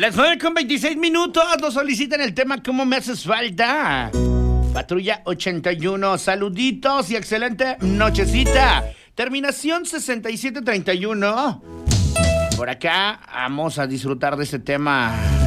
Las 9:26 nos solicitan el tema ¿Cómo me haces falta? Patrulla 81, saluditos y excelente nochecita. Terminación 6731. Por acá vamos a disfrutar de este tema.